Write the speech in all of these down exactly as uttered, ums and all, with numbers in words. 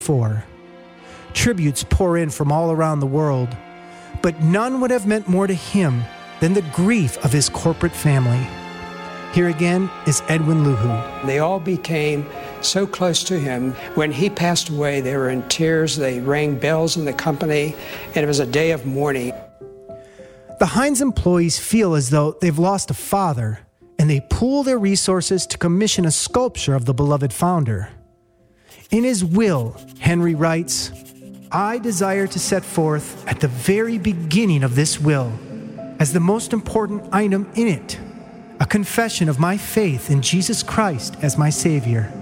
four. Tributes pour in from all around the world, but none would have meant more to him than the grief of his corporate family. Here again is Edwin Luhu. They all became so close to him. When he passed away, they were in tears. They rang bells in the company, and it was a day of mourning. The Heinz employees feel as though they've lost a father, and they pool their resources to commission a sculpture of the beloved founder. In his will, Henry writes, "I desire to set forth at the very beginning of this will, as the most important item in it, a confession of my faith in Jesus Christ as my Savior."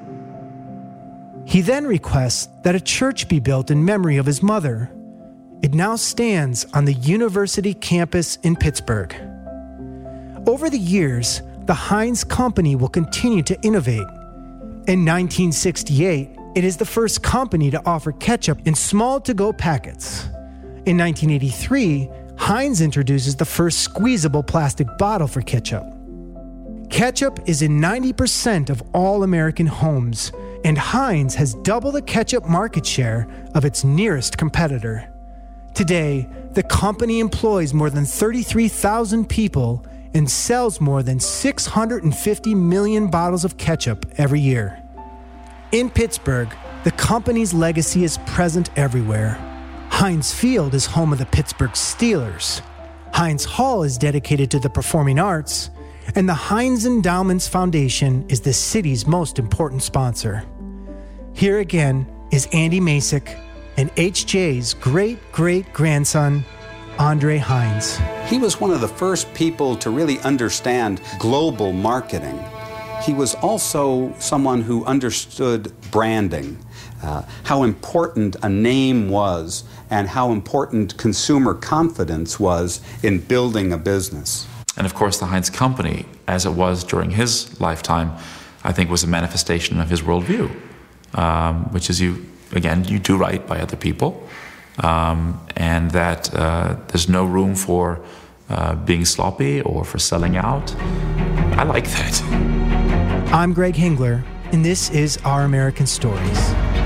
He then requests that a church be built in memory of his mother. It now stands on the university campus in Pittsburgh. Over the years, the Heinz Company will continue to innovate. In nineteen sixty-eight, it is the first company to offer ketchup in small to-go packets. In nineteen eighty-three, Heinz introduces the first squeezable plastic bottle for ketchup. Ketchup is in ninety percent of all American homes, and Heinz has double the ketchup market share of its nearest competitor. Today, the company employs more than thirty-three thousand people and sells more than six hundred fifty million bottles of ketchup every year. In Pittsburgh, the company's legacy is present everywhere. Heinz Field is home of the Pittsburgh Steelers. Heinz Hall is dedicated to the performing arts, and the Heinz Endowments Foundation is the city's most important sponsor. Here again is Andy Masick and H J's great-great-grandson, Andre Heinz. He was one of the first people to really understand global marketing. He was also someone who understood branding, uh, how important a name was, and how important consumer confidence was in building a business. And of course, the Heinz Company, as it was during his lifetime, I think was a manifestation of his worldview, um, which is you, again, you do right by other people, um, and that uh, there's no room for uh, being sloppy or for selling out. I like that. I'm Greg Hengler, and this is Our American Stories.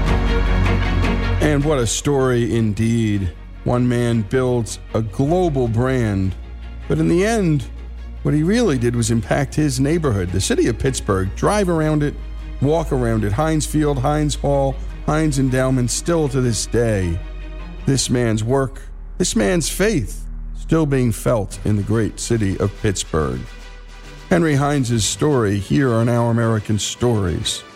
And what a story indeed. One man builds a global brand, but in the end, what he really did was impact his neighborhood, the city of Pittsburgh. Drive around it, walk around it. Heinz Field, Heinz Hall, Heinz Endowment, still to this day. This man's work, this man's faith, still being felt in the great city of Pittsburgh. Henry Heinz's story here on Our American Stories.